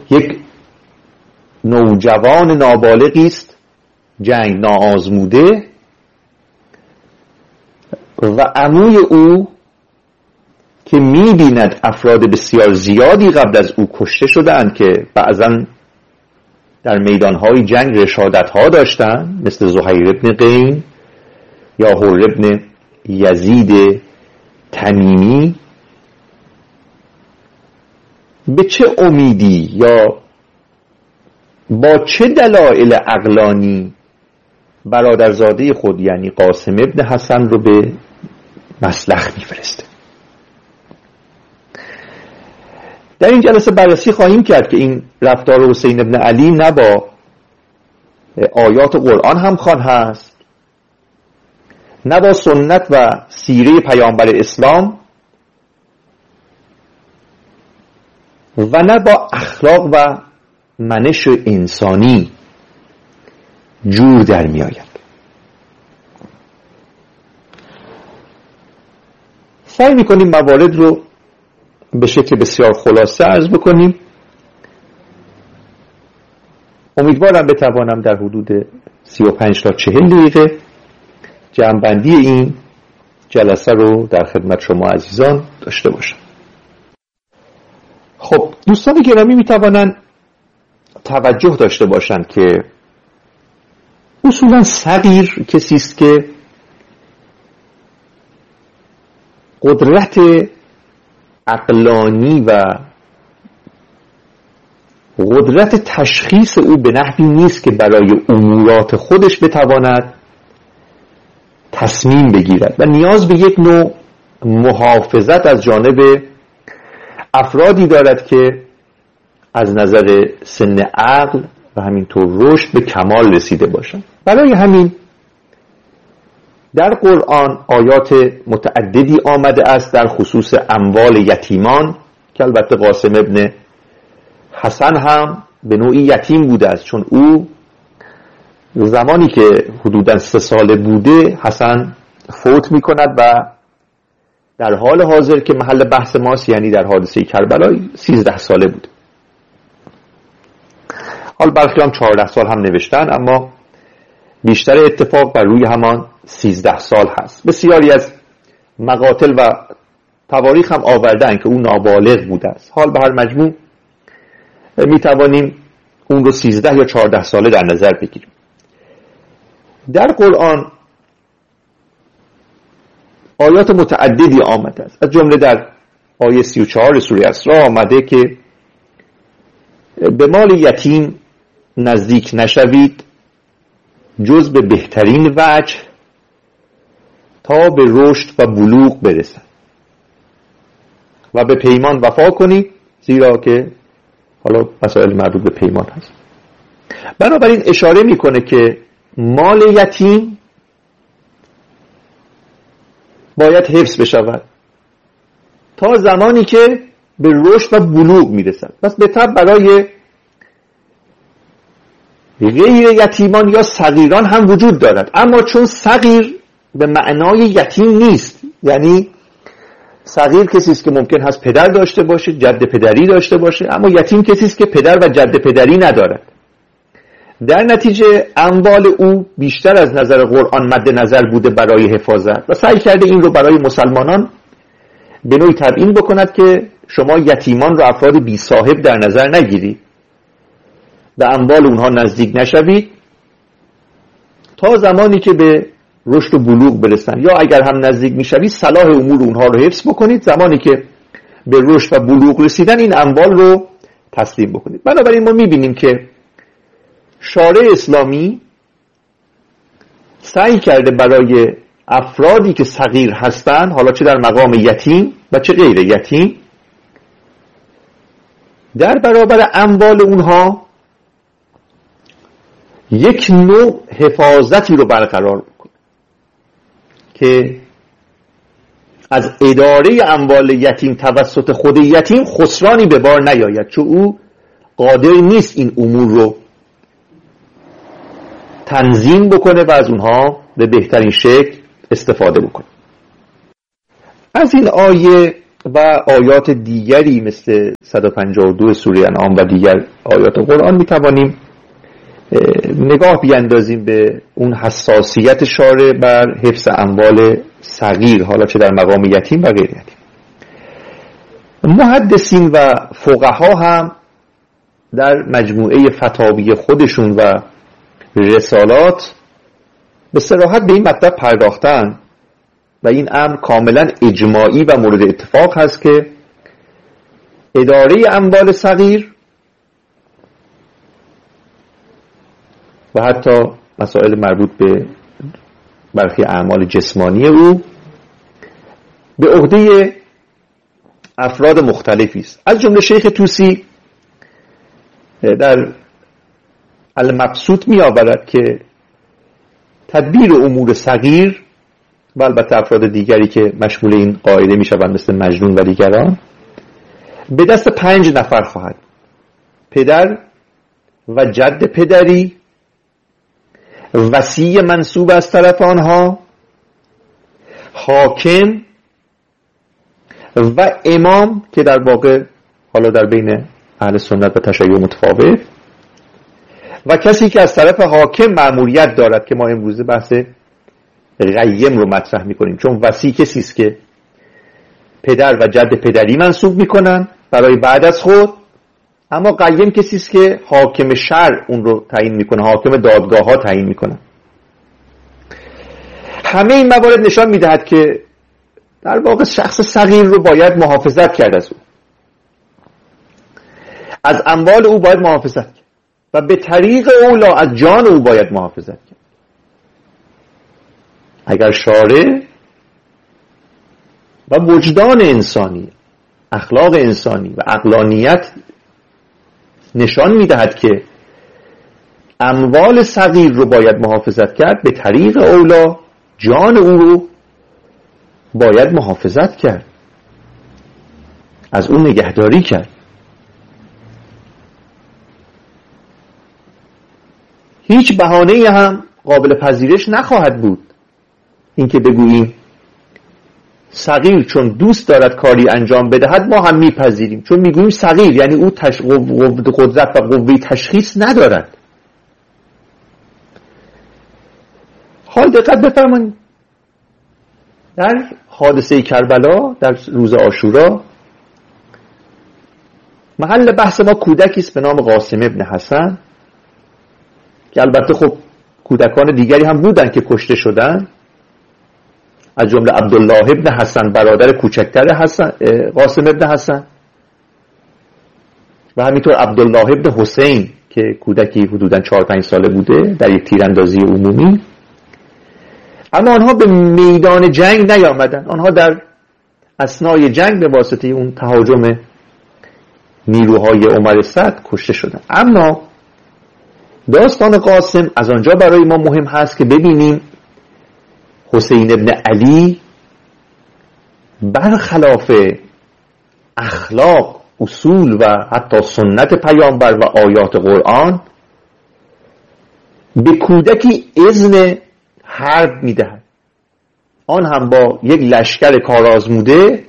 یک نوجوان نابالغی است، جنگ ناآزموده، و عموی او که می‌بیند افراد بسیار زیادی قبل از او کشته شدند که بعضاً در میدانهای جنگ رشادت‌ها داشتند، مثل زهیر ابن قین یا حر ابن یزید تمیمی، به چه امیدی یا با چه دلایل عقلانی برادرزاده خود یعنی قاسم ابن حسن رو به مسلخ میفرسته؟ در این جلسه بررسی خواهیم کرد که این رفتار حسین ابن علی نه با آیات قرآن همخوان هست، نه با سنت و سیره پیامبر اسلام، و نه با اخلاق و منش انسانی جور در می آید. سعی می کنیم موارد رو به شکل بسیار خلاصه عرض بکنیم. امیدوارم بتوانم در حدود 35 تا 40 دقیقه جمع‌بندی این جلسه رو در خدمت شما عزیزان داشته باشم. خب دوستان گرامی میتوانند توجه داشته باشند که اصولا صغیر کسی است که قدرت عقلانی و قدرت تشخیص او به نحوی نیست که برای امورات خودش بتواند تصمیم بگیرد و نیاز به یک نوع محافظت از جانب افرادی دارد که از نظر سن عقل و همینطور رشد به کمال رسیده باشند. برای همین در قرآن آیات متعددی آمده است در خصوص اموال یتیمان که البته قاسم ابن حسن هم به نوعی یتیم بوده است، چون او زمانی که حدوداً 3 ساله بوده حسن فوت می کند و در حال حاضر که محل بحث ماست یعنی در حادثه کربلا 13 ساله بود. حال برخی هم 14 سال هم نوشتن، اما بیشتر اتفاق بر روی همان 13 سال هست. بسیاری از مقاتل و تواریخ هم آوردن که او نابالغ بوده است. حال به هر مجموع می توانیم اون رو 13 یا 14 ساله در نظر بگیریم. در قرآن آیات متعددی آمده است، از جمله در آیه 34 سوره اسراء آمده که به مال یتیم نزدیک نشوید جز به بهترین وجه تا به رشد و بلوغ برسند و به پیمان وفا کنید، زیرا که حالا مسائل مربوط به پیمان هست. بنابراین اشاره میکنه که مال یتیم باید حفظ بشود تا زمانی که به رشد و بلوغ میرسد. پس به طب برای غیر یتیمان یا صغیران هم وجود دارد، اما چون صغیر به معنای یتیم نیست، یعنی صغیر کسی است که ممکن هست پدر داشته باشه، جد پدری داشته باشه، اما یتیم کسی است که پدر و جد پدری ندارد. در نتیجه اموال او بیشتر از نظر قرآن مد نظر بوده برای حفاظت و سعی کرده این رو برای مسلمانان به نوعی تبیین بکند که شما یتیمان رو افراد بی صاحب در نظر نگیرید، به اموال اونها نزدیک نشوید تا زمانی که به رشد و بلوغ برسن، یا اگر هم نزدیک میشوید صلاح امور اونها رو حفظ بکنید، زمانی که به رشد و بلوغ رسیدن این اموال رو تسلیم بکنید. بنابراین ما میبینیم که شارع اسلامی سعی کرده برای افرادی که صغیر هستند، حالا چه در مقام یتیم و چه غیر یتیم، در برابر اموال اونها یک نوع حفاظتی رو برقرار بکنه که از اداره اموال یتیم توسط خود یتیم خسرانی به بار نیاید، چون او قادر نیست این امور رو تنظیم بکنه و از اونها به بهترین شکل استفاده بکنه. از این آیه و آیات دیگری مثل 152 سوره انعام و دیگر آیات قرآن میتوانیم نگاه بیاندازیم به اون حساسیت شارع بر حفظ اموال صغیر، حالا چه در مقام یتیم و غیر یتیم. محدثین و فقها هم در مجموعه فتاوی خودشون و رسالات به صراحت به این مطلب پرداختن و این امر کاملا اجماعی و مورد اتفاق هست که اداره اموال صغیر و حتی مسائل مربوط به برخی اعمال جسمانی او به عهده افراد مختلفی است. از جمله شیخ طوسی در المبسوط می آورد که تدبیر امور صغیر و البته افراد دیگری که مشمول این قاعده می شوند مثل مجنون و دیگران به دست 5 نفر خواهد: پدر و جد پدری، وصی منصوب از طرف آنها، حاکم و امام که در واقع حالا در بین اهل سنت و تشیع متفاوت، و کسی که از طرف حاکم مأموریت دارد که ما امروزه بحث قیم رو مطرح میکنیم، چون وصی کسی است که پدر و جد پدری منصوب میکنن برای بعد از خود، اما قیم کسی است که حاکم شرع اون رو تعیین میکنه، حاکم دادگاه ها تعیین میکنه. همه این موارد نشان میدهد که در واقع شخص صغیر رو باید محافظت کرد، از اموال او باید محافظت کرد و به طریق اولا از جان او باید محافظت کرد. اگر شارع و وجدان انسانی، اخلاق انسانی و عقلانیت نشان میدهد که اموال صغیر رو باید محافظت کرد، به طریق اولا جان او رو باید محافظت کرد، از اون نگهداری کرد. هیچ بهانه‌ای هم قابل پذیرش نخواهد بود اینکه بگوییم صغیر چون دوست دارد کاری انجام بدهد ما هم میپذیریم، چون میگوییم صغیر یعنی او قدرت و قوه تشخیص ندارد. حال دقت بفرمایید، در حادثه کربلا در روز عاشورا محل بحث ما کودکی است به نام قاسم ابن حسن که البته خب کودکان دیگری هم بودن که کشته شدن، از جمله عبدالله ابن حسن برادر کوچکتر قاسم ابن حسن و همینطور عبدالله ابن حسین که کودکی حدوداً 4-5 ساله بوده در یک تیراندازی عمومی. اما آنها به میدان جنگ نیامدن، آنها در اثنای جنگ به واسطه اون تهاجم نیروهای عمر سعد کشته شدن. اما داستان قاسم از آنجا برای ما مهم هست که ببینیم حسین ابن علی برخلاف اخلاق، اصول و حتی سنت پیامبر و آیات قرآن به کودکی اذن حرب میدهد، آن هم با یک لشکر کارآزموده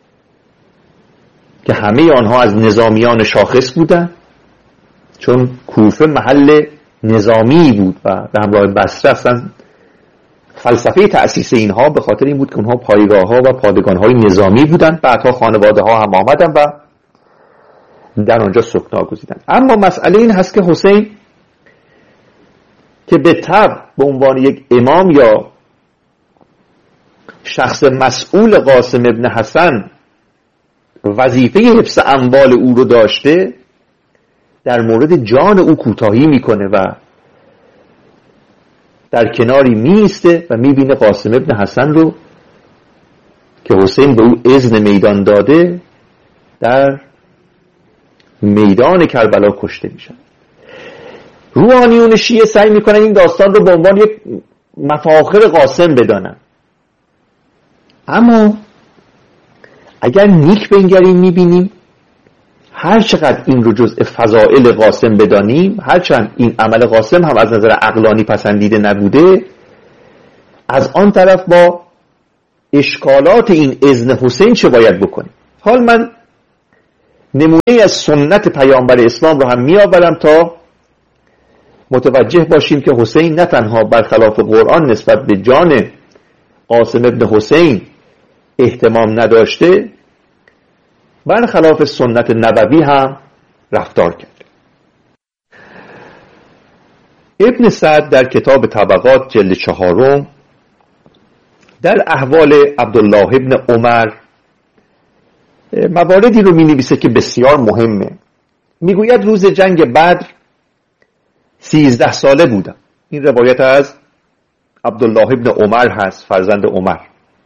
که همه آنها از نظامیان شاخص بودند، چون کوفه محل نظامی بود و به همراه بصره اصلا فلسفه تأسیس اینها به خاطر این بود که اونها پایگاه ها و پادگان های نظامی بودند. بعدها خانواده ها هم آمدن و در آنجا سکنا گزیدن. اما مسئله این هست که حسین که به طبع به عنوان یک امام یا شخص مسئول قاسم ابن حسن وظیفه حفظ اموال او رو داشته، در مورد جان او کوتاهی میکنه و در کناری میسته و میبینه قاسم ابن حسن رو که حسین به او اذن میدان داده در میدان کربلا کشته میشن. روحانیون شیعه سعی میکنن این داستان رو به عنوان یک مفاخر قاسم بدانن، اما اگر نیک بنگریم میبینیم هر چقدر این رو جزء فضائل قاسم بدانیم، هرچند این عمل قاسم هم از نظر عقلانی پسندیده نبوده، از آن طرف با اشکالات این اذن حسین چه باید بکنیم؟ حال من نمونه از سنت پیامبر اسلام رو هم می آورم تا متوجه باشیم که حسین نه تنها برخلاف قرآن نسبت به جان قاسم ابن حسین اهتمام نداشته، برخلاف سنت نبوی هم رفتار کرد. ابن سعد در کتاب طبقات جلد 4 در احوال عبدالله ابن عمر مواردی رو می نویسه که بسیار مهمه. میگوید روز جنگ بدر 13 ساله بودم. این روایت از عبدالله ابن عمر هست، فرزند عمر.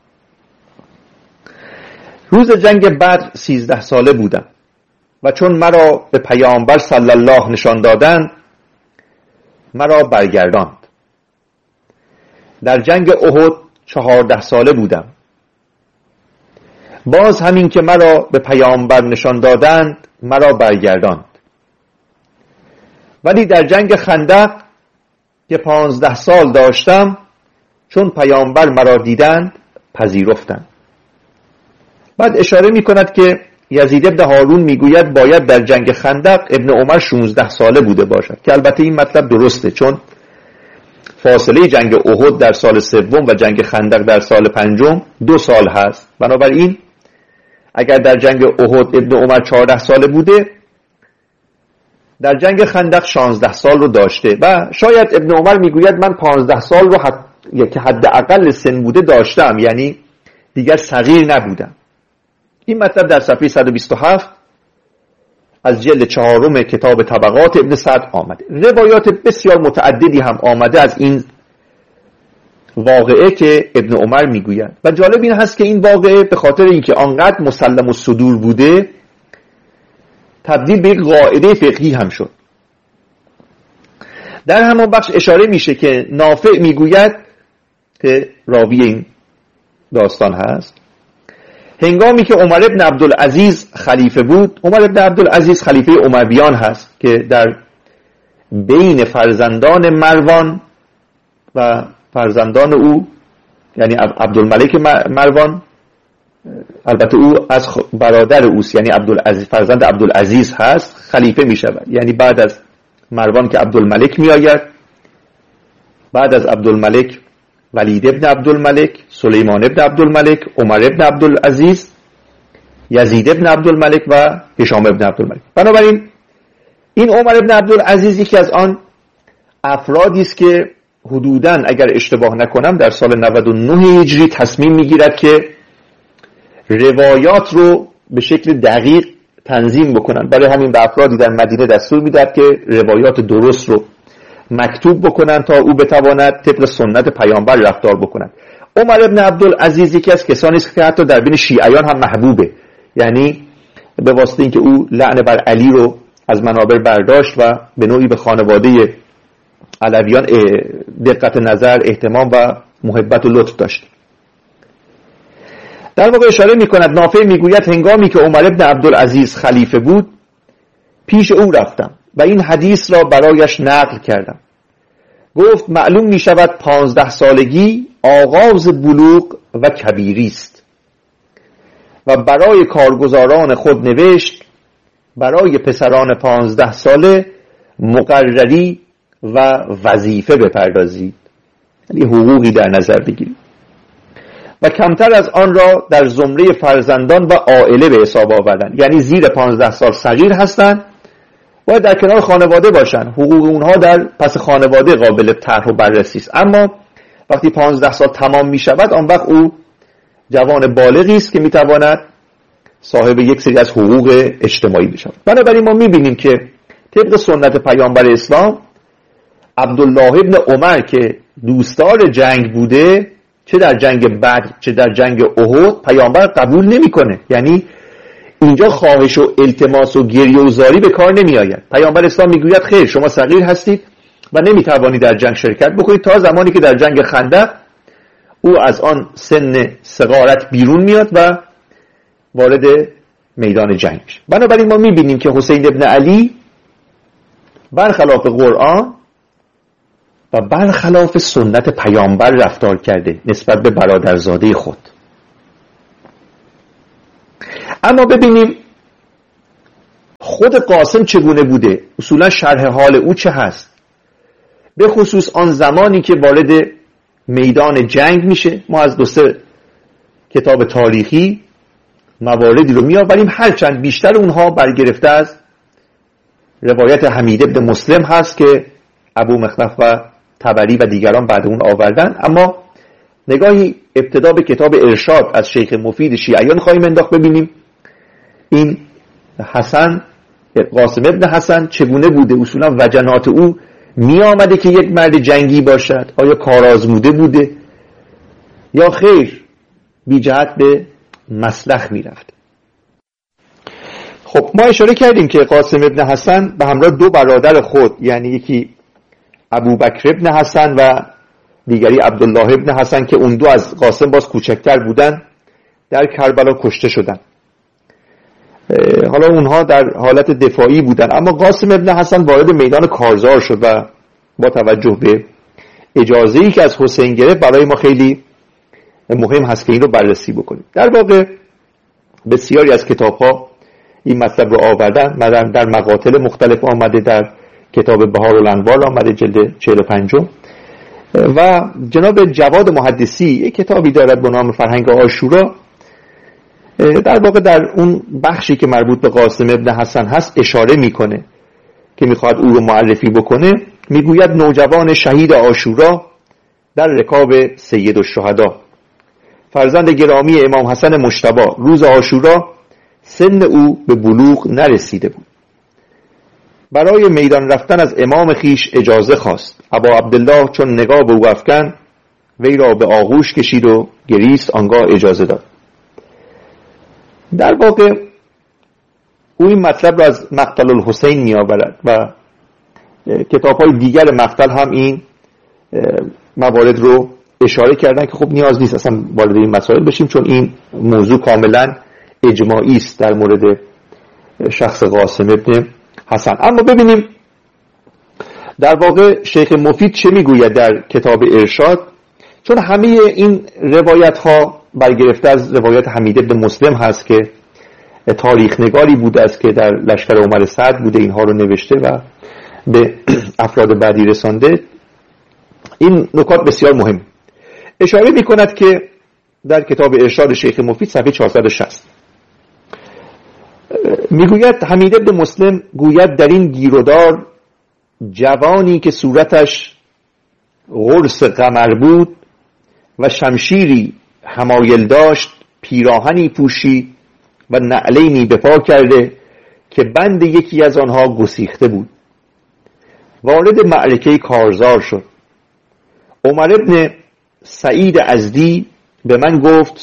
روز جنگ بدر 13 ساله بودم و چون مرا به پیامبر صلی الله نشان دادند مرا برگرداند. در جنگ احد 14 ساله بودم. باز همین که مرا به پیامبر نشان دادند مرا برگرداند. ولی در جنگ خندق که 15 سال داشتم چون پیامبر مرا دیدند پذیرفتند. بعد اشاره می کند که یزید ابن هارون میگوید باید در جنگ خندق ابن عمر 16 ساله بوده باشد، که البته این مطلب درسته چون فاصله جنگ احد در سال 3 و جنگ خندق در سال 5 2 سال هست. بنابراین اگر در جنگ احد ابن عمر 14 ساله بوده، در جنگ خندق 16 سال رو داشته و شاید ابن عمر میگوید من 15 سال رو که حد اقل سن بوده داشتم، یعنی دیگر صغیر نبودم. این مطلب در صفحه 127 از جلد 4 کتاب طبقات ابن سعد آمده. روایات بسیار متعددی هم آمده از این واقعه که ابن عمر میگوید و جالب این هست که این واقعه به خاطر اینکه آنقدر مسلم الصدور بوده تبدیل به یک قاعده فقهی هم شد. در همان بخش اشاره میشه که نافع میگوید که راوی این داستان هست هنگامی که عمر ابن عبدالعزیز خلیفه بود. عمر ابن عبدالعزیز خلیفه امویان هست که در بین فرزندان مروان و فرزندان او، یعنی عبدالملک مروان، البته او از برادر اوست، یعنی عبدالعزیز فرزند عبدالعزیز هست، خلیفه می شود. یعنی بعد از مروان که عبدالملک می آید، بعد از عبدالملک ولید ابن عبدالملک، سلیمان ابن عبدالملک، عمر ابن عبدالعزیز، یزید ابن عبدالملک و هشام ابن عبدالملک. بنابراین این عمر ابن عبدالعزیز یکی از آن افرادی است که حدوداً اگر اشتباه نکنم در سال 99 هجری تصمیم میگیرد که روایات رو به شکل دقیق تنظیم بکنن. برای همین به افرادی در مدینه دستور میداد که روایات درست رو مکتوب بکنن تا او بتواند طبق سنت پیامبر رفتار بکنن. عمر ابن عبدالعزیز یکی از کسانی است که حتی در بین شیعیان هم محبوبه، یعنی به واسطه اینکه او لعن بر علی رو از منابر برداشت و به نوعی به خانواده علویان دقت نظر، اهتمام و محبت و لطف داشت. در واقع اشاره می‌کند نافع میگوید هنگامی که عمر ابن عبدالعزیز خلیفه بود پیش او رفتم و این حدیث را برایش نقل کردم. گفت معلوم می شود 15 سالگی آغاز بلوغ و کبیری است و برای کارگزاران خود نوشت برای پسران 15 ساله مقرری و وظیفه بپردازید، یعنی حقوقی در نظر بگیرید و کمتر از آن را در زمره فرزندان و عائله به حساب آوردن، یعنی زیر 15 سال صغیر هستند، باید در کنار خانواده باشن، حقوق اونها در پس خانواده قابل طرح و بررسی است. اما وقتی 15 سال تمام می شود آن وقت او جوان بالغی است که می تواند صاحب یک سری از حقوق اجتماعی بشود. بنابراین ما می بینیم که طبق سنت پیامبر اسلام عبدالله ابن عمر که دوستدار جنگ بوده، چه در جنگ بدر چه در جنگ احد، پیامبر قبول نمیکنه. یعنی اینجا خواهش و التماس و گریه و زاری به کار نمی آید. پیامبر اسلام میگوید خیر شما صغیر هستید و نمیتوانید در جنگ شرکت بکنید تا زمانی که در جنگ خندق او از آن سن صغارت بیرون میاد و وارد میدان جنگ میشه. بنابراین ما میبینیم که حسین ابن علی برخلاف قرآن و برخلاف سنت پیامبر رفتار کرده نسبت به برادرزاده خود. اما ببینیم خود قاسم چگونه بوده، اصولا شرح حال او چه هست، به خصوص آن زمانی که وارد میدان جنگ میشه. ما از دو سه کتاب تاریخی مواردی رو میآوریم، هرچند بیشتر اونها برگرفته از روایت حمید ابن مسلم هست که ابو مخنف و طبری و دیگران بعد اون آوردن، اما نگاهی ابتدا به کتاب ارشاد از شیخ مفید شیعیان خواهیم انداخت، ببینیم این حسن، قاسم ابن حسن چگونه بوده. اصولا وجنات او می آمده که یک مرد جنگی باشد؟ آیا کارآزموده بوده یا خیر بی جهت به مسلخ می رفت؟ خب ما اشاره کردیم که قاسم ابن حسن به همراه دو برادر خود، یعنی یکی ابو بکر ابن حسن و دیگری عبدالله ابن حسن که اون دو از قاسم باز کوچکتر بودن، در کربلا کشته شدن. حالا اونها در حالت دفاعی بودن، اما قاسم ابن حسن وارد میدان کارزار شد و با توجه به اجازه‌ای که از حسین گرفت برای ما خیلی مهم هست که این رو بررسی بکنیم. در واقع بسیاری از کتاب‌ها این مطلب رو آوردن، در مقاتل مختلف آمده، در کتاب بهارالانوار آمده جلد 45 و جناب جواد محدثی یک کتابی دارد به نام فرهنگ عاشورا، در واقع در اون بخشی که مربوط به قاسم ابن حسن هست اشاره میکنه که میخواد او رو معرفی بکنه. میگوید نوجوان شهید عاشورا در رکاب سید الشهدا، فرزند گرامی امام حسن مجتبی، روز عاشورا سن او به بلوغ نرسیده بود. برای میدان رفتن از امام خیش اجازه خواست. ابا عبدالله چون نگاه به او افکند، وی را به آغوش کشید و گریست، آنگاه اجازه داد. در واقع او این مطلب را از مقتل الحسین می آورد و کتاب‌های دیگر مقتل هم این موارد رو اشاره کردن که خب نیاز نیست اصلا وارد این مسائل بشیم، چون این موضوع کاملا اجماعی است در مورد شخص قاسم ابن حسن. اما ببینیم در واقع شیخ مفید چه میگوید در کتاب ارشاد، چون همه این روایت ها برگرفته از روایت حمید ابن مسلم هست که تاریخ نگاری بوده است که در لشکر عمر سعد بوده، اینها رو نوشته و به افراد بعدی رسانده. این نکات بسیار مهم. اشاره میکند که در کتاب ارشاد شیخ مفید صفحه 460 میگوید حمید ابن مسلم گوید در این گیرودار جوانی که صورتش قرص قمر بود و شمشیری حمایل داشت، پیراهنی پوشید و نعلینی به پا کرده که بند یکی از آنها گسیخته بود، وارد معرکه کارزار شد. عمر ابن سعید ازدی به من گفت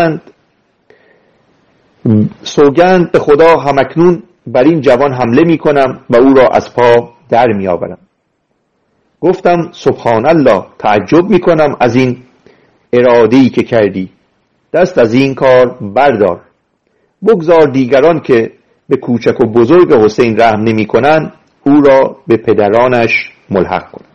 سوگند به خدا همکنون بر این جوان حمله می کنم و او را از پا در می آورم. گفتم سبحان الله، تعجب می کنم از این اراده‌ای که کردی، دست از این کار بردار، بگذار دیگران که به کوچک و بزرگ حسین رحم نمی کنند او را به پدرانش ملحق کن.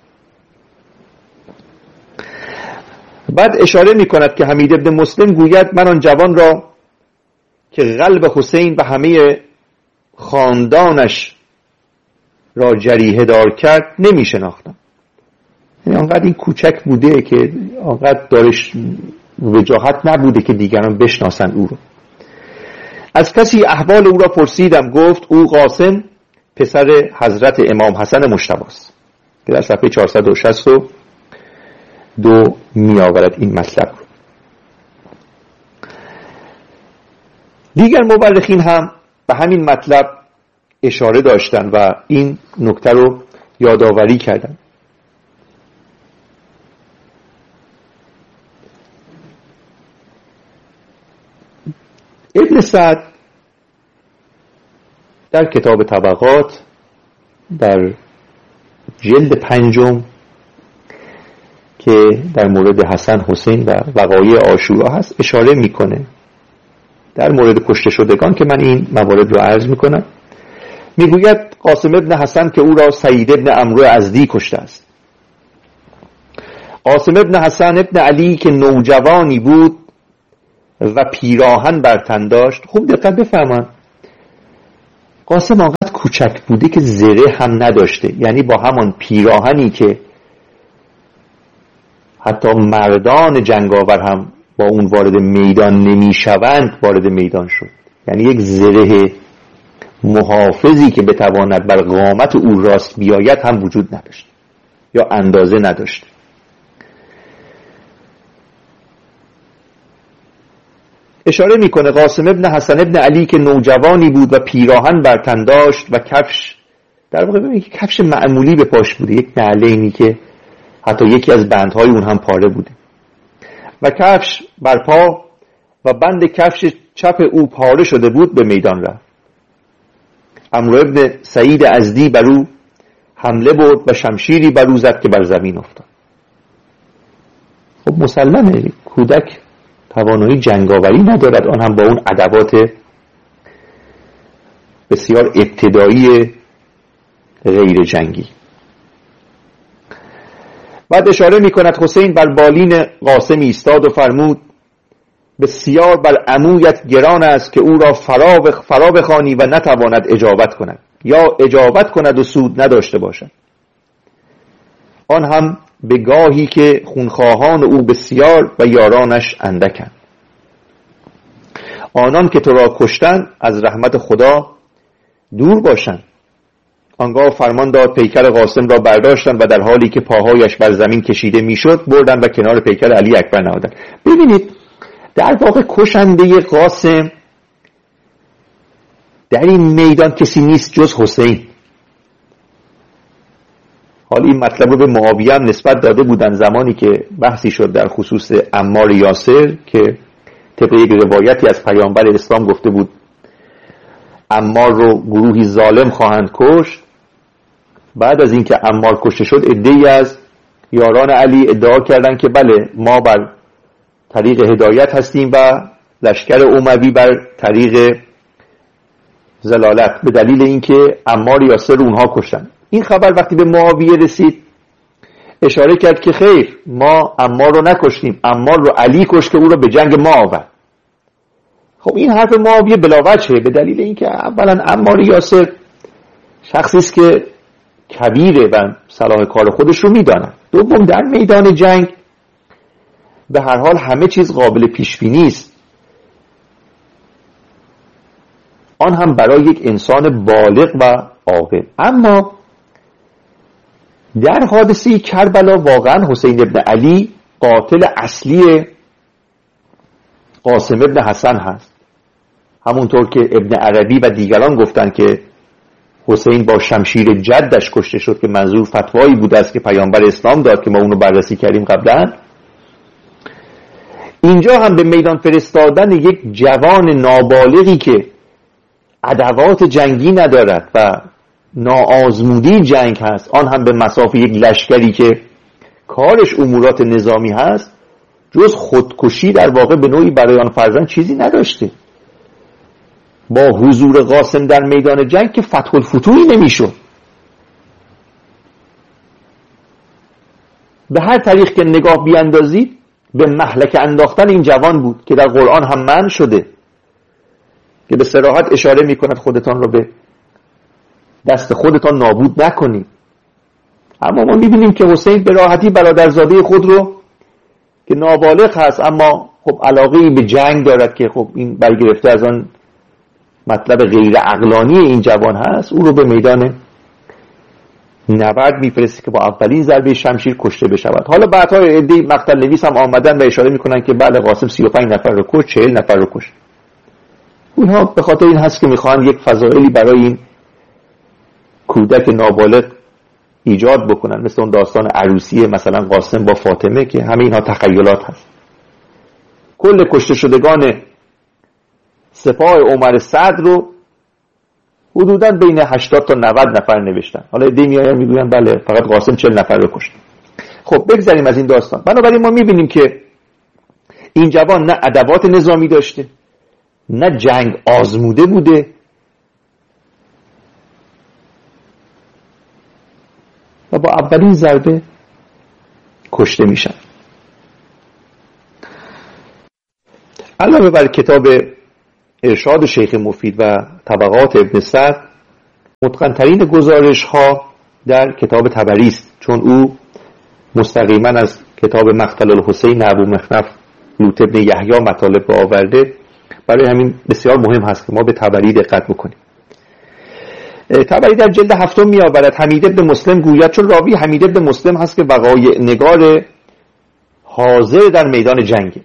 بعد اشاره می کند که حمید ابن مسلم گوید من آن جوان را که قلب حسین و همه خاندانش را جریحه دار کرد نمی شناختم. یعنی آنقدر این کوچک بوده که آنقدر دارش وجاهت نبوده که دیگران بشناسن او رو. از کسی احوال او را پرسیدم، گفت او قاسم پسر حضرت امام حسن مجتبی است، که در صفحه 462 می آورد این مطلب رو. دیگر مورخین هم به همین مطلب اشاره داشتن و این نکته رو یادآوری کردن. ابن سعد در کتاب طبقات در جلد 5 که در مورد حسن حسین و وقایع عاشورا هست اشاره میکنه در مورد کشته شدگان که من این موارد رو عرض میکنم. میگوید قاسم ابن حسن که او را سعید ابن عمرو ازدی کشته است. قاسم ابن حسن ابن علی که نوجوانی بود و پیراهن بر تن داشت. خوب دقت بفرمایید، قاسم آنقدر کوچک بوده که زره هم نداشته، یعنی با همان پیراهنی که حتی مردان جنگاور هم با اون وارد میدان نمیشوند وارد میدان شد. یعنی یک زره محافظی که بتواند بر قامت او راست بیاید هم وجود نداشت یا اندازه نداشت. اشاره میکنه قاسم ابن حسن ابن علی که نوجوانی بود و پیراهن بر تن داشت و کفش، در واقع ببینید کفش معمولی به پاش بوده، یک نعلینی که حتی یکی از بندهای اون هم پاره بوده و کفش بر پا و بند کفش چپ او پاره شده بود، به میدان رفت. عمرو ابن سعید ازدی بر او حمله برد و شمشیری بر او زد که بر زمین افتاد. خب مسلمه کودک توانایی جنگاوری ندارد، آن هم با اون ادوات بسیار ابتدایی غیر جنگی. بعد اشاره می کند حسین بر بالین قاسم ایستاد و فرمود بسیار بر عمویت گران است که او را فرا بخوانی و نتواند اجابت کند یا اجابت کند و سود نداشته باشد، آن هم به گاهی که خونخواهان او بسیار و یارانش اندکند. آنان که تو را کشتن از رحمت خدا دور باشند. آنگاه فرمان داد پیکر قاسم را برداشتند و در حالی که پاهایش بر زمین کشیده میشد بردند و کنار پیکر علی اکبر نهادند. ببینید در واقع کشنده قاسم در این میدان کسی نیست جز حسین. حالا این مطلب رو به معاویه هم نسبت داده بودن زمانی که بحثی شد در خصوص عمار یاسر که طبق یک روایتی از پیامبر اسلام گفته بود عمار رو گروهی ظالم خواهند کشت. بعد از اینکه عمار کشته شد عده‌ای از یاران علی ادعا کردند که بله ما بر طریق هدایت هستیم و لشکر اموی بر طریق ضلالت، به دلیل اینکه عمار یاسر رو اونها کشتن. این خبر وقتی به معاویه رسید اشاره کرد که خیر ما عمار رو نکشتیم، عمار رو علی کشت که او رو به جنگ ما آورد. خب این حرف معاویه بلاوجهه، به دلیل اینکه اولا عمار یاسر شخصی است که کبیره و صلاح کار خودش رو میداند. دوم در میدان جنگ به هر حال همه چیز قابل پیش بینی است، آن هم برای یک انسان بالغ و عاقل. اما در حادثه کربلا واقعا حسین ابن علی قاتل اصلی قاسم ابن حسن هست، همونطور که ابن عربی و دیگران گفتن که حسین با شمشیر جدش کشته شد که منظور فتوایی بوده است که پیامبر اسلام داد که ما اونو بررسی کردیم قبلا. اینجا هم به میدان فرستادن یک جوان نابالغی که ادوات جنگی ندارد و ناآزمودی جنگ هست، آن هم به مسافه یک لشکری که کارش امورات نظامی هست، جز خودکشی در واقع به نوعی برای آن فرزند چیزی نداشته. با حضور قاسم در میدان جنگ که فتح الفتوحی نمیشد. به هر طریق که نگاه بیاندازید به مهلک انداختن این جوان بود که در قرآن هم منع شده، که به صراحت اشاره میکند خودتان را به دست خودتان نابود نکنید. اما ما میبینیم که حسین به راحتی برادرزاده خود رو که نابالغ هست اما خب علاقه‌ای به جنگ دارد که خب این برگرفته از آن مطلب غیر عقلانی این جوان هست، او رو به میدان نبرد میفرسته که با اولین ضربه شمشیر کشته بشود. حالا بعدها عده مقتل نویس هم آمدن و اشاره میکنن که بله قاسم 35 نفر رو کشت، 40 نفر رو کشت. اینها به خاطر این هست که میخوان یک فضائلی برای این کودک نابالغ ایجاد بکنن، مثل اون داستان عروسی مثلا قاسم با فاطمه که همه اینها تخیلات هست. کل کشته شدگان سپاه عمر سعد رو حدوداً بین 80 تا 90 نفر نوشتن. حالا ایده میآیند میگوین بله فقط قاسم 40 نفر رو کشت. خب بگذاریم از این داستان. بنابراین ما میبینیم که این جوان نه ادوات نظامی داشته، نه جنگ آزموده بوده و با اولین ضربه کشته میشن. علاوه بر کتاب ارشاد شیخ مفید و طبقات ابن سعد، متقن‌ترین گزارش ها در کتاب طبری است، چون او مستقیما از کتاب مقتل الحسین ابو مخنف لوط ابن یحیی مطالب آورده. برای همین بسیار مهم هست که ما به طبری دقت بکنیم. طبری در جلد 7 می‌آورد حمید بن مسلم گوید، چون راوی حمید بن مسلم هست که وقایع نگار حاضر در میدان جنگ،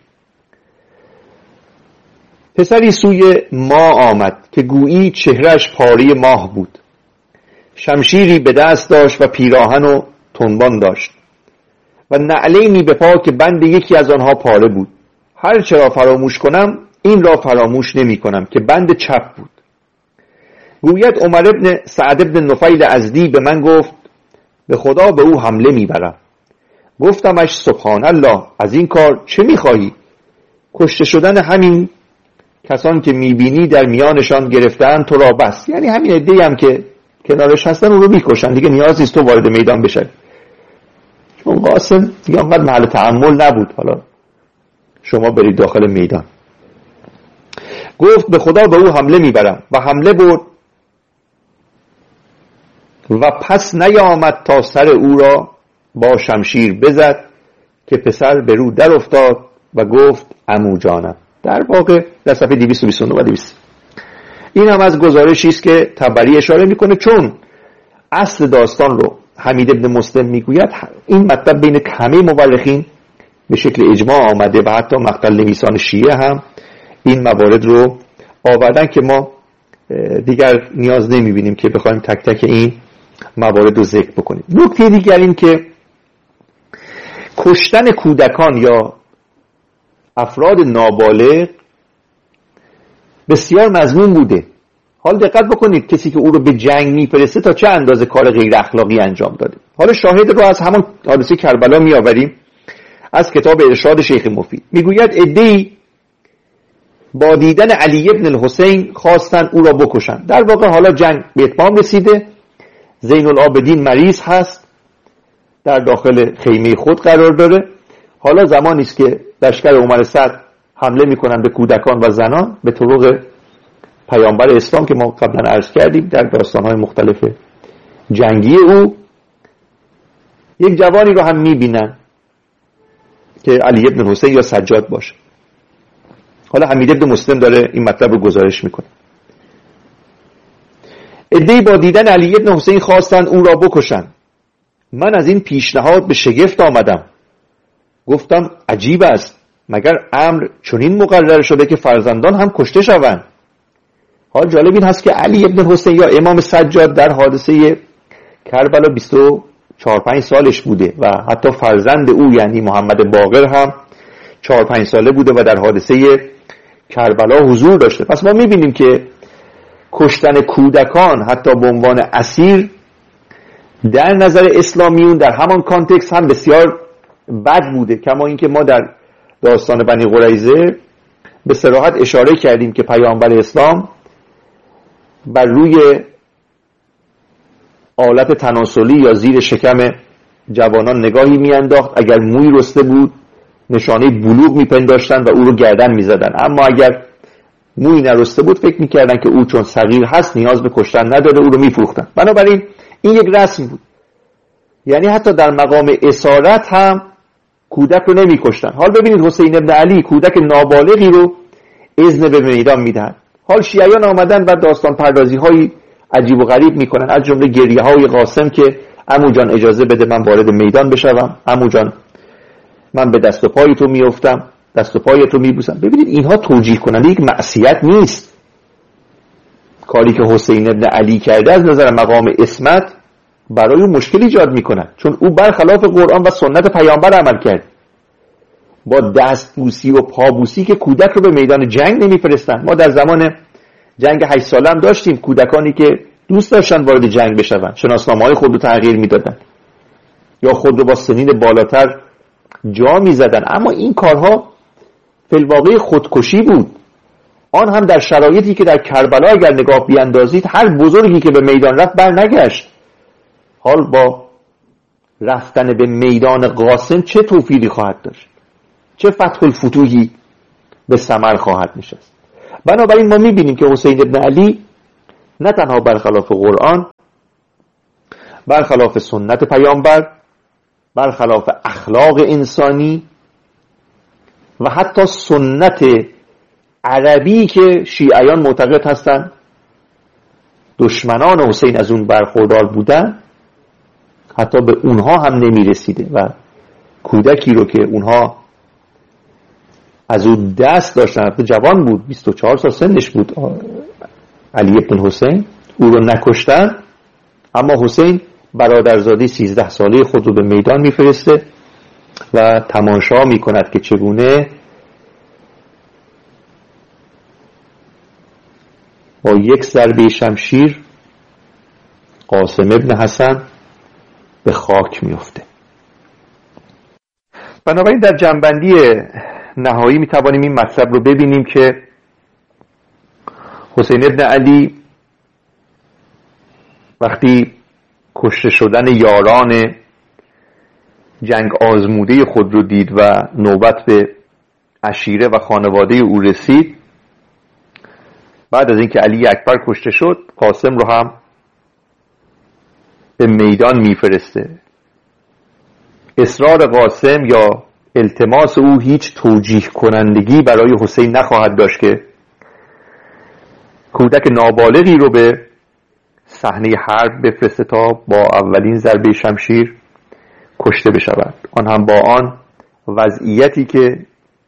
پسری سوی ما آمد که گویی چهرهش پاره ماه بود، شمشیری به دست داشت و پیراهن و تنبان داشت و نعلینی به پا که بند یکی از آنها پاره بود. هر چرا فراموش کنم این را فراموش نمی کنم که بند چپ بود. گوید عمر ابن سعد ابن نفیل ازدی به من گفت به خدا به او حمله میبرم. گفتمش سبحان الله، از این کار چه میخواهی؟ کشته شدن همین کسان که میبینی در میانشان گرفتن تو را بس، یعنی همین عده‌ای هم که کنارش هستن اون رو میکشن، دیگه نیاز نیست تو وارد میدان بشی. چون قاسم دیگه انقدر محل تحمل نبود، حالا شما برید داخل میدان. گفت به خدا به او حمله میبرم و حمله برد و پس نیامد تا سر او را با شمشیر بزد که پسر به رو در افتاد و گفت عمو جانم. در واقع در صفحه 229 و 200. این هم از گزارشی است که طبری اشاره میکنه، چون اصل داستان رو حمید ابن مسلم میگوید. این مطلب بین همه مورخین به شکل اجماع آمده و حتی مقتل نویسان شیعه هم این موارد رو آوردن که ما دیگر نیاز نمیبینیم که بخوایم تک تک این موارد رو ذکر بکنیم. نکته دیگر این که کشتن کودکان یا افراد نابالغ بسیار مذموم بوده. حال دقت بکنید کسی که او رو به جنگ میفرسته تا چه اندازه کار غیر اخلاقی انجام داده. حالا شاهد رو از همان حادثه کربلا می آوریم از کتاب ارشاد شیخ مفید. میگوید عده‌ای با دیدن علی ابن الحسین خواستن او را بکشن. در واقع حالا جنگ به اتمام رسیده، زین العابدین مریض هست، در داخل خیمه خود قرار داره. حالا زمانی است که لشکر عمر سعد حمله میکنن به کودکان و زنان به طرق پیامبر اسلام که ما قبلا عرض کردیم در داستان‌های مختلف جنگی او. یک جوانی رو هم میبینن که علی ابن حسین یا سجاد باشه. حالا حمید ابن مسلم داره این مطلب رو گزارش میکنه. عده‌ای با دیدن علی ابن حسین خواستن او را بکشن. من از این پیشنهاد به شگفت آمدم. گفتم عجیب است، مگر امر چنین مقرر شده که فرزندان هم کشته شوند؟ حال جالب این هست که علی ابن حسین یا امام سجاد در حادثه کربلا 24-25 سالش بوده و حتی فرزند او یعنی محمد باقر هم 4-5 ساله بوده و در حادثه کربلا حضور داشته. پس ما میبینیم که کشتن کودکان حتی به عنوان اسیر در نظر اسلامیون در همان کانتکست هم بسیار بد بوده. کما اینکه ما در داستان بنی قریظه به صراحت اشاره کردیم که پیامبر اسلام بر روی آلت تناسلی یا زیر شکم جوانان نگاهی میانداخت، اگر موی رسته بود نشانه بلوغ میپنداشتن و او رو گردن میزدن، اما اگر موی نرسته بود فکر میکردن که او چون صغیر هست نیاز به کشتن نداره، او رو میفروختن. بنابراین این یک رسم بود، یعنی حتی در مقام اسارت هم کودک رو نمیکشتن. حال ببینید حسین ابن علی کودک نابالغی رو اذن به میدان میدن. حال شیعیان آمدن و داستان پردازی های عجیب و غریب میکنن، از جمله گریه های قاسم که عمو جان اجازه بده من وارد میدان بشوم، عمو جان من به دست و پای تو میافتم، دست و پای تو میبوسم. ببینید اینها توجیه کننده یک معصیت نیست. کاری که حسین ابن علی کرده از نظر مقام عصمت برای او مشکل ایجاد میکنه، چون او برخلاف قرآن و سنت پیامبر عمل کرد. با دست بوسی و پا بوسی که کودک رو به میدان جنگ نمیفرستن. ما در زمان جنگ 8 ساله هم داشتیم کودکانی که دوست داشتن وارد جنگ بشون، شناسنامه‌های خود رو تغییر میدادن یا خود رو با سنین بالاتر جا میزدن، اما این کارها فی الواقع خودکشی بود. آن هم در شرایطی که در کربلا اگر نگاه بیاندازید هر بزرگی که به میدان رفت بر نگشت. حال با رفتن به میدان قاسم چه توفیقی خواهد داشت؟ چه فتح الفتوحی به ثمر خواهد نشست. بنابراین ما میبینیم که حسین ابن علی نه تنها برخلاف قرآن، برخلاف سنت پیامبر، برخلاف اخلاق انسانی و حتی سنت عربی که شیعیان معتقد هستند دشمنان حسین از اون برخوردار بودن، حتی به اونها هم نمیرسیده و کودکی رو که اونها از اون دست داشتن، جوان بود، 24 سال سنش بود، علی ابن حسین، او رو نکشتن، اما حسین برادرزاده 13 ساله خود رو به میدان میفرسته و تماشا میکند که چگونه با یک ضربه شمشیر قاسم ابن حسن به خاک میفته. بنابراین در جنبندی نهایی میتوانیم این مطلب رو ببینیم که حسین ابن علی وقتی کشته شدن یاران جنگ آزموده خود رو دید و نوبت به عشیره و خانواده او رسید، بعد از اینکه علی اکبر کشته شد قاسم رو هم به میدان میفرسته. اصرار قاسم یا التماس او هیچ توجیه کنندگی برای حسین نخواهد داشت که کودک نابالغی رو به صحنه حرب بفرسته تا با اولین ضربه شمشیر کشته بشود، آن هم با آن وضعیتی که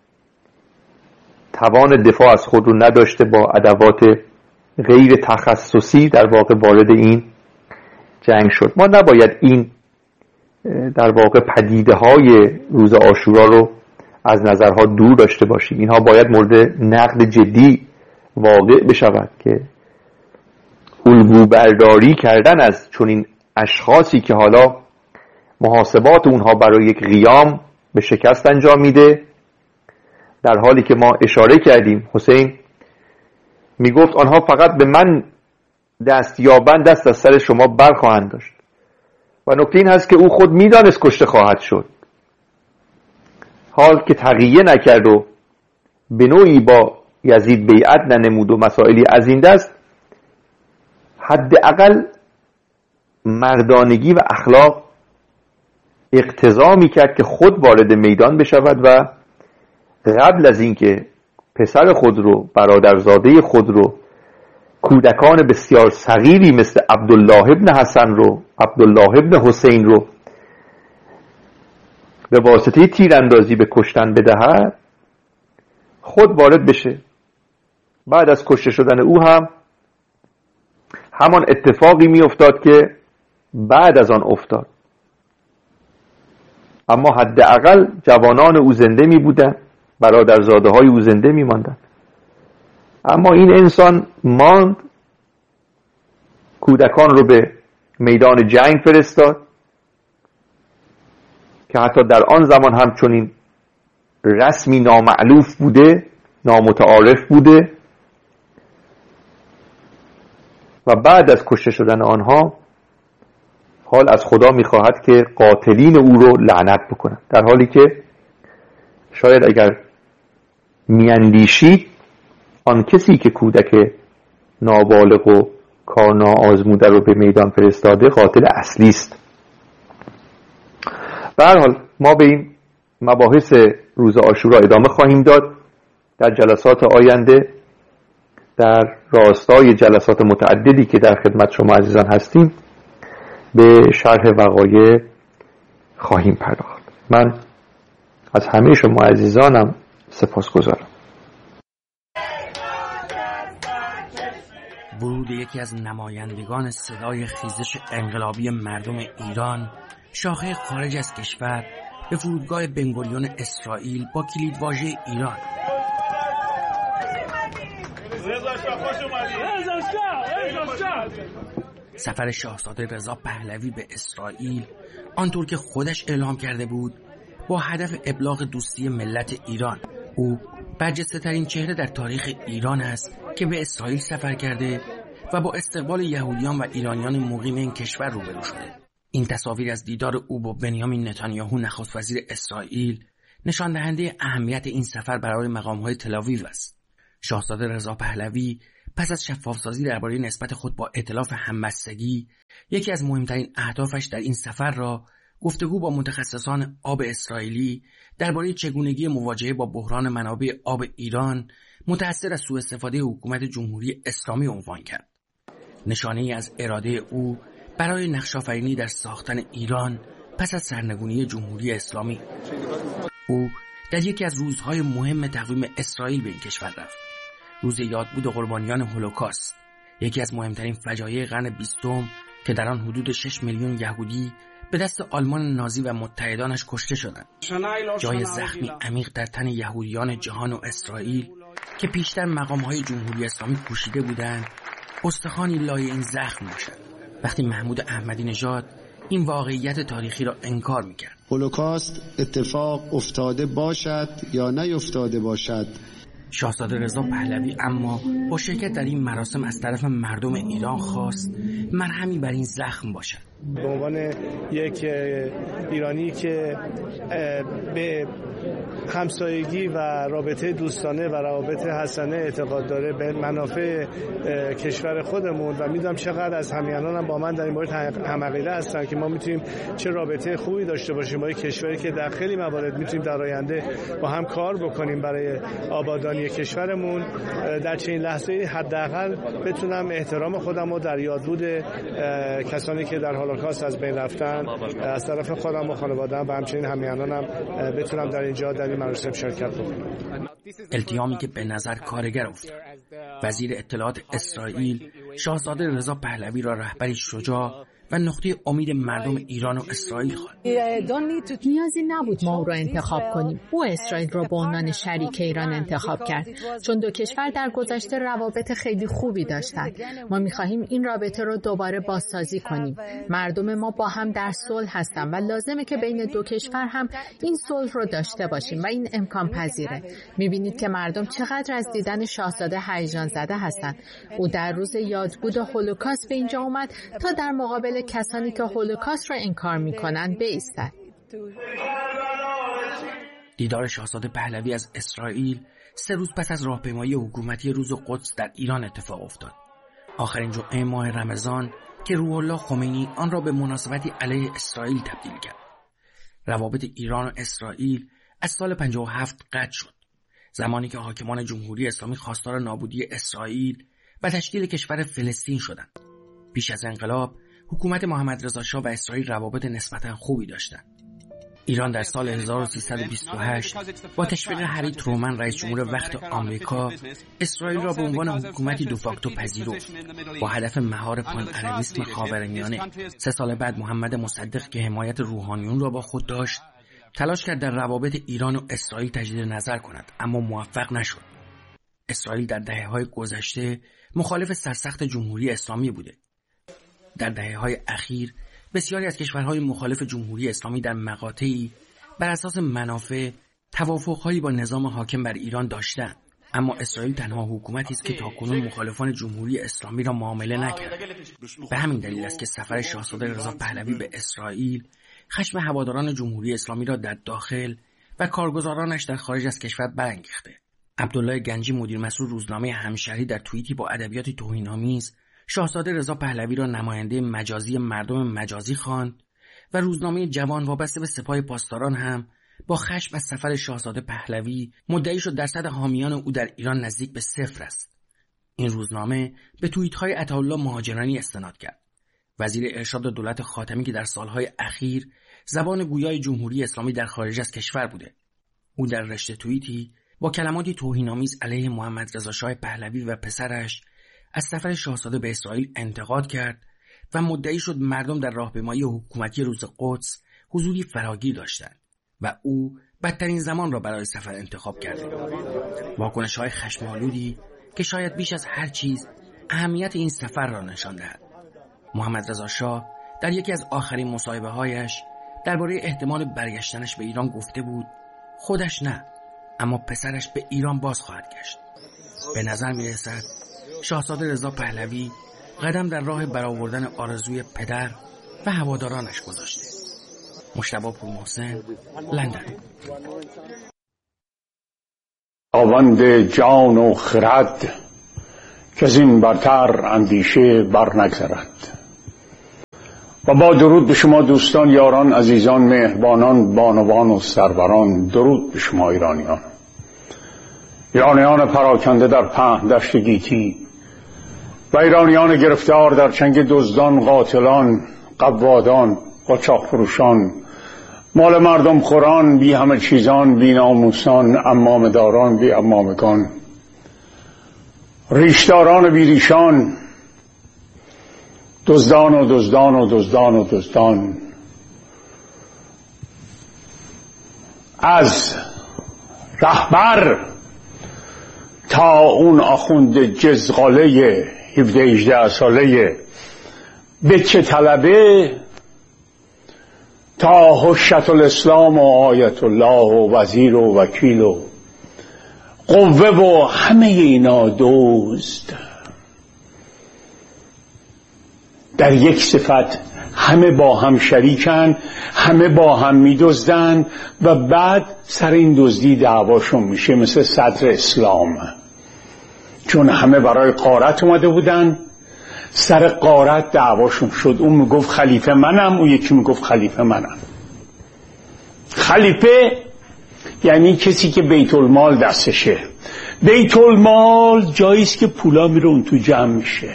توان دفاع از خود رو نداشته، با ادوات غیر تخصصی در واقع وارد این جنگ شد. ما نباید این در واقع پدیده های روز عاشورا رو از نظرها دور داشته باشیم. اینها باید مورد نقد جدی واقع بشود که الگو برداری کردن از چنین اشخاصی که حالا محاسبات اونها برای یک قیام به شکست انجام میده، در حالی که ما اشاره کردیم حسین میگفت آنها فقط به من دست یابند دست از سر شما برخواهند داشت و نکته این هست که او خود میدانست کشته خواهد شد، حال که تقیه نکرد و به نوعی با یزید بیعت ننمود و مسائلی از این دست، حداقل مردانگی و اخلاق اقتضا میکرد که خود وارد میدان بشود و قبل از اینکه پسر خود رو، برادرزاده خود رو، کودکان بسیار صغیری مثل عبدالله ابن حسن رو، عبدالله ابن حسین رو به واسطه تیراندازی به کشتن بدهد، خود وارد بشه. بعد از کشته شدن او هم همان اتفاقی می افتاد که بعد از آن افتاد، اما حداقل جوانان او زنده می بودن، برادرزاده های او زنده می ماندن. اما این انسان ماند، کودکان رو به میدان جنگ فرستاد که حتی در آن زمان همچنین رسمی نامعلوف بوده، نامتعارف بوده، و بعد از کشته شدن آنها حال از خدا میخواهد که قاتلین او رو لعنت بکنند، در حالی که شاید اگر میاندیشید آن کسی که کودک نابالغ و کار ناآزموده رو به میدان فرستاده قاتل اصلی است. به هر حال ما به این مباحث روز عاشورا ادامه خواهیم داد در جلسات آینده، در راستای جلسات متعددی که در خدمت شما عزیزان هستیم به شرح وقایع خواهیم پرداخت. من از همه شما عزیزانم سپاسگزارم. ورود یکی از نمایندگان صدای خیزش انقلابی مردم ایران، شاخه خارج از کشور، به فرودگاه بنگوریون اسرائیل با کلیدواژه ایران. سفر شاهزاده رضا پهلوی به اسرائیل، آنطور که خودش اعلام کرده بود، با هدف ابلاغ دوستی ملت ایران. او برجسته ترین چهره در تاریخ ایران است که به اسرائیل سفر کرده و با استقبال یهودیان و ایرانیان مقیم این کشور روبرو شده. این تصاویر از دیدار او با بنیامین نتانیاهو نخست وزیر اسرائیل نشان دهنده اهمیت این سفر برای مقام‌های تل‌آویو است. شاهزاده رضا پهلوی پس از شفاف‌سازی درباره نسبت خود با ائتلاف همبستگی، یکی از مهمترین اهدافش در این سفر را گفتگو با متخصصان آب اسرائیلی درباره چگونگی مواجهه با بحران منابع آب ایران متأثر از سوءاستفاده حکومت جمهوری اسلامی عنوان کرد. نشانه‌ای از اراده او برای نقش‌آفرینی در ساختن ایران پس از سرنگونی جمهوری اسلامی. او در یکی از روزهای مهم تقویم اسرائیل به این کشور رفت. روز یادبود قربانیان هولوکاست، یکی از مهمترین فجایع قرن 20 که در آن حدود 6 میلیون یهودی به دست آلمان نازی و متحدانش کشته شدند. جای زخمی عمیق در تن یهودیان جهان و اسرائیل که پیشتر مقام‌های جمهوری اسلامی پوشیده بودند، استخوانی لای این زخم باشد. وقتی محمود احمدی نژاد این واقعیت تاریخی را انکار می‌کرد. هولوکاست اتفاق افتاده باشد یا نیفتاده باشد، شاهزاده رضا پهلوی اما با شرکت در این مراسم از طرف مردم ایران خواست مرهمی بر این زخم باشد. به عنوان یک ایرانی که به همسایگی و رابطه دوستانه و روابط حسنه اعتقاد داره به منافع کشور خودمون و میدونم چقدر از همیهنانم با من در این مورد هم عقیده هستن که ما میتونیم چه رابطه خوبی داشته باشیم با یک کشوری که در خیلی موارد میتونیم در آینده با هم کار بکنیم برای آبادانی کشورمون. در چنین لحظه‌ای حداقل بتونم احترام خودم رو در یادبود کسانی که در هولوکاست از بین رفتن از طرف خودم و خانواده‌ام و همچنین همیهنانم بتونم در اینجا در این مراسم شرکت بکنم. التیامی که به نظر کارگر افتاد. وزیر اطلاعات اسرائیل شاهزاده رضا پهلوی را رهبری شجاع و نقطه امید مردم ایران و اسرائیل خواند. نیازی نبود ما او را انتخاب کنیم. او اسرائیل را به عنوان شریک ایران انتخاب کرد چون دو کشور در گذشته روابط خیلی خوبی داشتند. ما می‌خواهیم این رابطه را دوباره بازسازی کنیم. مردم ما با هم در صلح هستند و لازمه که بین دو کشور هم این صلح رو داشته باشیم و این امکان پذیره. می‌بینید که مردم چقدر از دیدن شاهزاده هیجان زده هستند. او در روز یادبود هولوکاست به اینجا اومد تا در مقابل کسانی که هولوکاست را انکار می‌کنند بایستد. دیدار شاهزاده پهلوی از اسرائیل 3 روز پس از راهپیمایی حکومتی روز قدس در ایران اتفاق افتاد. آخرین جمعه ماه رمضان که روح الله خمینی آن را به مناسبتی علیه اسرائیل تبدیل کرد. روابط ایران و اسرائیل از سال 57 قطع شد. زمانی که حاکمان جمهوری اسلامی خواستار نابودی اسرائیل و تشکیل کشور فلسطین شدند. پیش از انقلاب حکومت محمد رضا شاه و اسرائیل روابط نسبتاً خوبی داشتند. ایران در سال 1328 با تشویق هری ترومن رئیس جمهور وقت آمریکا اسرائیل را به عنوان حکومتی دوفاکتو پذیرفت با هدف مهار پان عربیسم خاورمیانه. 3 سال بعد محمد مصدق که حمایت روحانیون را با خود داشت تلاش کرد در روابط ایران و اسرائیل تجدید نظر کند اما موفق نشد. اسرائیل در دهه‌های گذشته مخالف سرسخت جمهوری اسلامی بوده. در دهه‌های اخیر بسیاری از کشورهای مخالف جمهوری اسلامی در مقاطعی بر اساس منافع توافق‌هایی با نظام حاکم بر ایران داشتند، اما اسرائیل تنها حکومتی است که تاکنون مخالفان جمهوری اسلامی را معامله نکرد. به همین دلیل است که سفر شاهزاده رضا پهلوی به اسرائیل خشم هواداران جمهوری اسلامی را در داخل و کارگزارانش در خارج از کشور برانگیخته. عبدالله گنجی مدیر مسئول روزنامه همشهری در توییتی با ادبیات توهین‌آمیز شاهزاده رضا پهلوی را نماینده مجازی مردم مجازی خواند و روزنامه جوان وابسته به سپاه پاسداران هم با خشم از سفر شاهزاده پهلوی مدعی شد درصد حامیان او در ایران نزدیک به 0 است. این روزنامه به توییت‌های عطاالله مهاجرانی استناد کرد. وزیر ارشاد دولت خاتمی که در سالهای اخیر زبان گویای جمهوری اسلامی در خارج از کشور بوده. او در رشته توییتی با کلماتی توهین‌آمیز علیه محمد رضا شاه پهلوی و پسرش از سفر شاهزاده به اسرائیل انتقاد کرد و مدعی شد مردم در راهپیمایی حکومتی روز قدس حضوری فراگیر داشتند و او بدترین زمان را برای سفر انتخاب کرده. واکنش‌های خشم‌آلودی که شاید بیش از هر چیز اهمیت این سفر را نشان دهد. محمد رضا شاه در یکی از آخرین مصاحبه‌هایش درباره احتمال برگشتنش به ایران گفته بود خودش نه، اما پسرش به ایران باز خواهد گشت. به نظر می‌رسد شاهزاده رضا پهلوی قدم در راه برآوردن آرزوی پدر و هوادارانش گذاشته. مجتبی پورمحسن، لندن. خداوند جان و خرد که از این برتر اندیشه بر نگذرد. و با درود به شما دوستان، یاران، عزیزان، مهربانان، بانوان و سروران، درود به شما ایرانیان پراکنده در پهن دشت گیتی و ایرانیان گرفتار در چنگ دزدان، قاتلان، قوادان، قاچاق فروشان، مال مردم خوران، بی همه چیزان، بی ناموسان، عمامه داران، بی عمامگان، ریشداران بی ریشان، دزدان و دزدان و دزدان و دزدان، از رهبر تا اون آخوند جزغاله 17-18 ساله بچه طلبه، تا حجت الاسلام و آیت الله و وزیر و وکیل و قوه و همه اینا دزد در یک صفت، همه با هم شریکن، همه با هم میدزدن و بعد سر این دزدی دعواشون میشه، مثل صدر اسلام، چون همه برای غارت اومده بودن، سر غارت دعواشون شد. اون میگفت خلیفه منم، اون یکی میگفت خلیفه منم. خلیفه یعنی کسی که بیت المال دستشه. بیت المال جاییست که پولا میره اون تو جمع میشه.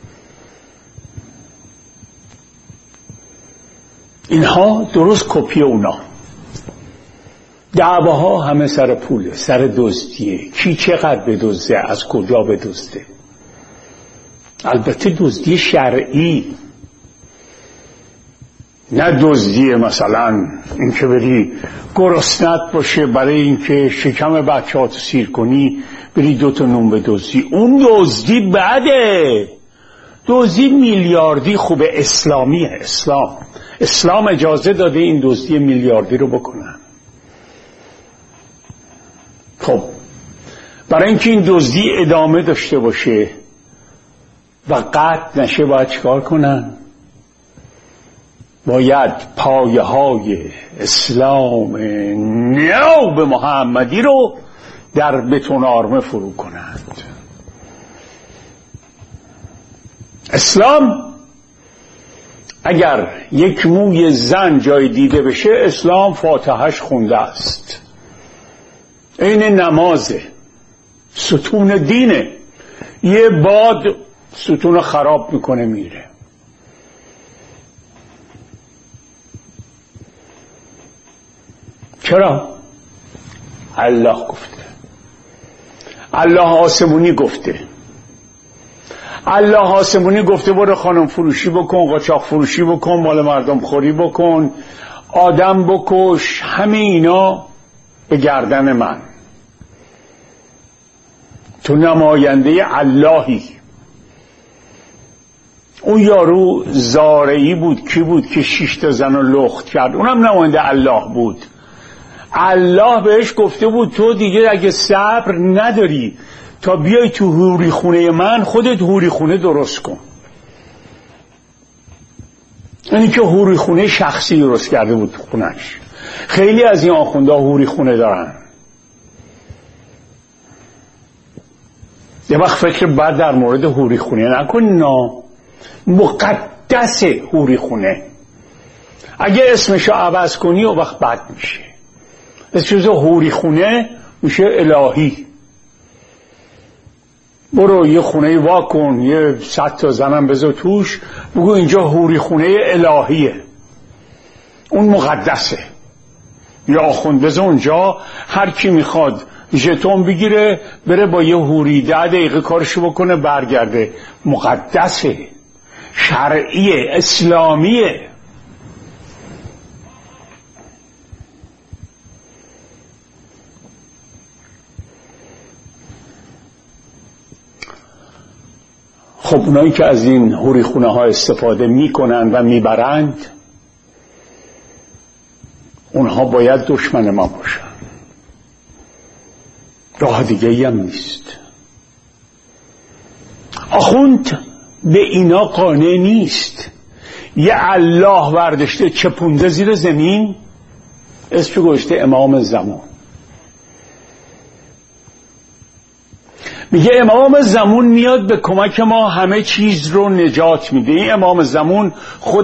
اینها درست کپی اونا. دعواها همه سر پوله، سر دزدیه، کی چقدر بدزده، از کجا بدزده. البته دزدی شرعی، نه دزدی مثلا این که بری گرسنت باشه برای اینکه شکم بچه‌هاتو سیر کنی بری 2 نون بدزدی. اون دزدی بده. دزدی میلیاردی خوبه، اسلامیه. اسلام اجازه داده این دزدی میلیاردی رو بکنن. خب برای اینکه این دزدی ادامه داشته باشه و قطع نشه باید چیکار کنن؟ باید پایه های اسلام نو به محمدی رو در بتون آرمه فرو کنند. اسلام اگر یک موی زن جای دیده بشه، اسلام فاتحهش خونده است. این نمازه، ستون دینه. یه باد ستون خراب میکنه میره. چرا؟ الله گفته، الله آسمونی گفته. الله آسمونی گفته برو خانم فروشی بکن، قاچاق فروشی بکن، مال مردم خوری بکن، آدم بکش، همه اینا به گردن من. تو نماینده اللهی. اون یارو زارعی بود، کی بود که 6 تا زن رو لخت کرد؟ اونم نماینده الله بود. الله بهش گفته بود تو دیگه اگه صبر نداری تا بیای تو حوری خونه من، خودت حوری خونه درست کن. یعنی که حوری خونه شخصی درست کرده بود تو خونش. خیلی از این آخونده حوری خونه دارن. یه وقت فکر بعد در مورد حوری خونه نکن. مقدس حوری خونه. اگه اسمشو عوض کنی و وقت بد میشه. اسمش حوری خونه میشه الهی. برو یه خونه وا کن، یه 100 تا زنم بذار توش، بگو اینجا حوری خونه الهیه، اون مقدسه. یا آخوند بذار اونجا، هر کی میخواد ژتون بگیره بره با یه حوری 10 دقیقه کارشو بکنه برگرده. مقدسه، شرعیه، اسلامیه. خب اونایی که از این حوری خونه ها استفاده میکنن و میبرند، اونها باید دشمن ما باشن. راه دیگه ای هم نیست. آخوند به اینا قانع نیست. یه الله ورداشته چپونده زیر زمین، اسمش گذاشته امام زمان. میگه امام زمان میاد به کمک ما همه چیز رو نجات میده. این امام زمان خود